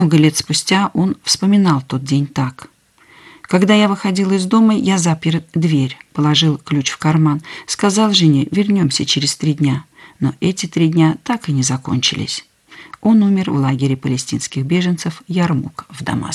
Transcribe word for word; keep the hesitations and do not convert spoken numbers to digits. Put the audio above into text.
Много лет спустя он вспоминал тот день так. Когда я выходил из дома, я запер дверь, положил ключ в карман, сказал жене: вернемся через три дня. Но эти три дня так и не закончились. Он умер в лагере палестинских беженцев Ярмук в Дамаске.